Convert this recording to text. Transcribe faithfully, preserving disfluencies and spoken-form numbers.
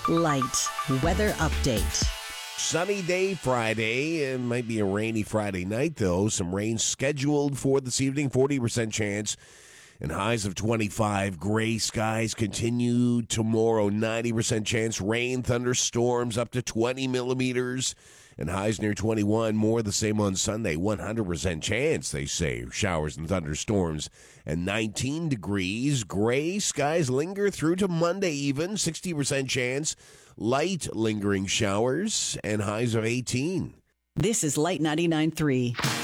Light weather update. Sunny day Friday. It might be a rainy Friday night, though. Some rain scheduled for this evening, forty percent chance, and highs of twenty-five. Gray skies continue tomorrow, ninety percent chance. Rain, thunderstorms up to twenty millimeters, and highs near twenty-one. More the same on Sunday, one hundred percent chance, they say. Showers and thunderstorms, and nineteen degrees. Gray skies linger through to Monday even, sixty percent chance. Light lingering showers and highs of eighteen. This is Light ninety-nine point three.